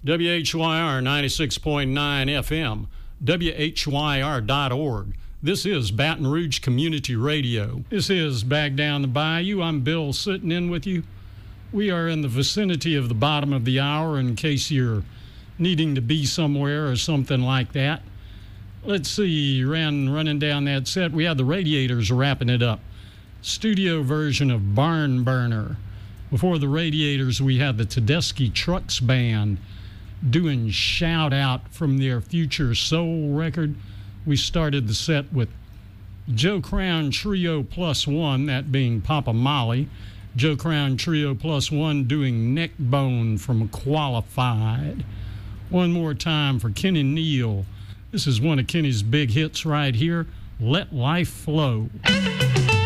WHYR 96.9 FM, WHYR.org. This is Baton Rouge Community Radio. This is Back Down the Bayou. I'm Bill sitting in with you. We are in the vicinity of the bottom of the hour in case you're needing to be somewhere or something like that. Let's see, running down that set, we had the Radiators wrapping it up. Studio version of Barn Burner. Before the Radiators, we had the Tedeschi Trucks Band doing Shout Out from their Future Soul record. We started the set with Joe Crown Trio Plus One, that being Papa Molly. Joe Crown Trio Plus One doing Neck Bone from Qualified. One more time for Kenny Neal. This is one of Kenny's big hits right here, Let Life Flow.